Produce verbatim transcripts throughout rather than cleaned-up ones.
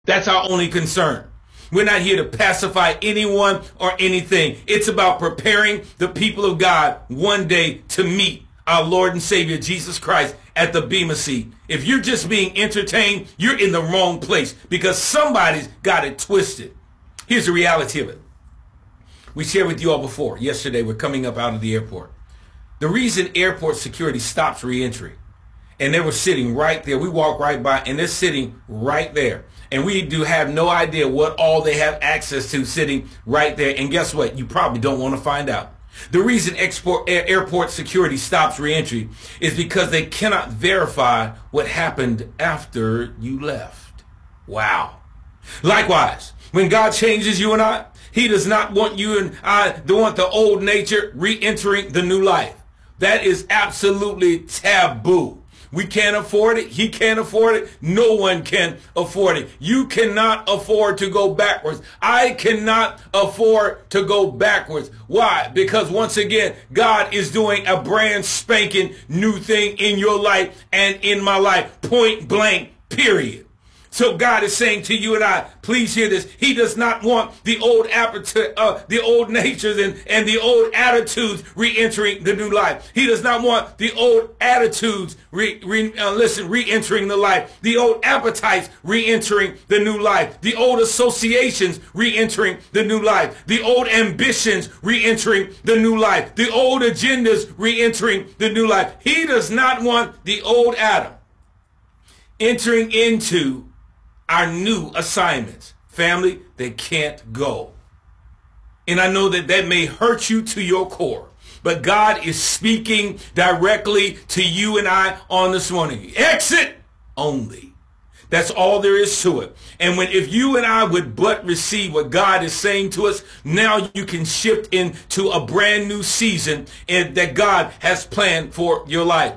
That's our only concern. We're not here to pacify anyone or anything. It's about preparing the people of God one day to meet our Lord and Savior Jesus Christ at the Bema seat. If you're just being entertained, you're in the wrong place because somebody's got it twisted. Here's the reality of it. We shared with you all before. Yesterday, we're coming up out of the airport. The reason airport security stops reentry, and they were sitting right there. We walk right by, and they're sitting right there. And we do have no idea what all they have access to sitting right there. And guess what? You probably don't want to find out. The reason export, airport security stops reentry is because they cannot verify what happened after you left. Wow. Likewise, when God changes you and I, he does not want you and I to want the old nature re-entering the new life. That is absolutely taboo. We can't afford it. He can't afford it. No one can afford it. You cannot afford to go backwards. I cannot afford to go backwards. Why? Because once again, God is doing a brand spanking new thing in your life and in my life. Point blank, period. So God is saying to you and I, please hear this. He does not want the old appetite, uh, the old natures and, and the old attitudes re-entering the new life. He does not want the old attitudes, re, re, uh, listen, re-entering the life. The old appetites re-entering the new life. The old associations re-entering the new life. The old ambitions re-entering the new life. The old agendas re-entering the new life. He does not want the old Adam entering into our new assignments. Family, they can't go. And I know that that may hurt you to your core, but God is speaking directly to you and I on this morning. Exit only. That's all there is to it. And when if you and I would but receive what God is saying to us, now you can shift into a brand new season and that God has planned for your life.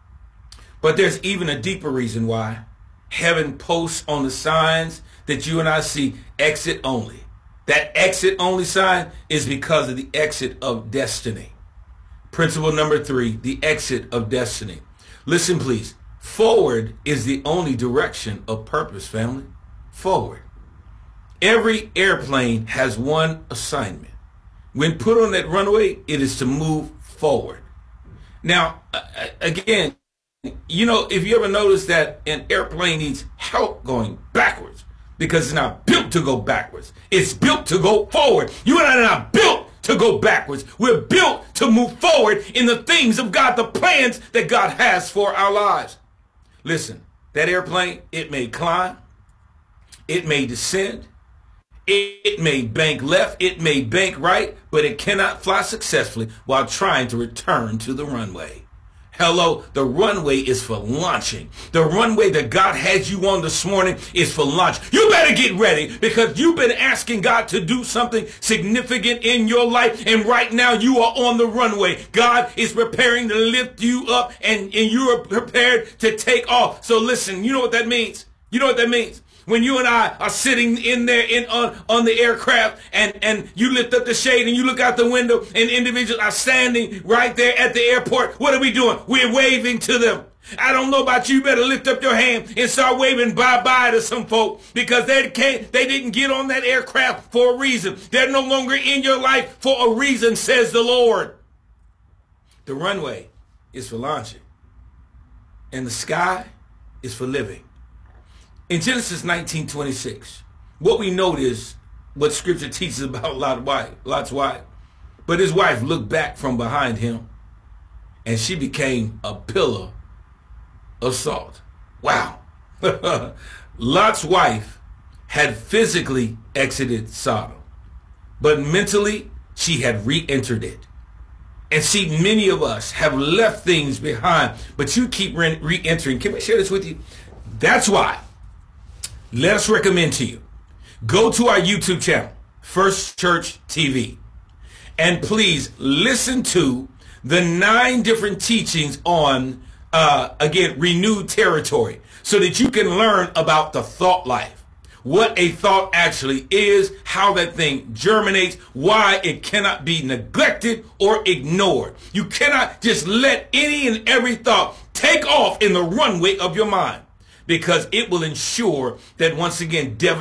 But there's even a deeper reason why heaven posts on the signs that you and I see exit only. That exit only sign is because of the exit of destiny. Principle number three, the exit of destiny. Listen, please. Forward is the only direction of purpose, family. Forward. Every airplane has one assignment. When put on that runway, it is to move forward. Now, again, you know, if you ever notice that an airplane needs help going backwards because it's not built to go backwards. It's built to go forward. You and I are not built to go backwards. We're built to move forward in the things of God, the plans that God has for our lives. Listen, that airplane, it may climb, it may descend, it, it may bank left, it may bank right, but it cannot fly successfully while trying to return to the runway. Hello, the runway is for launching. The runway that God has you on this morning is for launch. You better get ready because you've been asking God to do something significant in your life. And right now you are on the runway. God is preparing to lift you up and, and you are prepared to take off. So listen, you know what that means? You know what that means? When you and I are sitting in there in on, on the aircraft and, and you lift up the shade and you look out the window and individuals are standing right there at the airport, what are we doing? We're waving to them. I don't know about you, you better lift up your hand and start waving bye-bye to some folk because they can't, they didn't get on that aircraft for a reason. They're no longer in your life for a reason, says the Lord. The runway is for launching and the sky is for living. In Genesis nineteen twenty-six, what we note is what Scripture teaches about Lot's wife, Lot's wife. But his wife looked back from behind him, and she became a pillar of salt. Wow. Lot's wife had physically exited Sodom, but mentally she had re-entered it. And see, many of us have left things behind, but you keep re-entering. Can I share this with you? That's why. Let us recommend to you, go to our YouTube channel, First Church T V, and please listen to the nine different teachings on, uh, again, renewed territory so that you can learn about the thought life, what a thought actually is, how that thing germinates, why it cannot be neglected or ignored. You cannot just let any and every thought take off in the runway of your mind. because it will ensure that once again, devil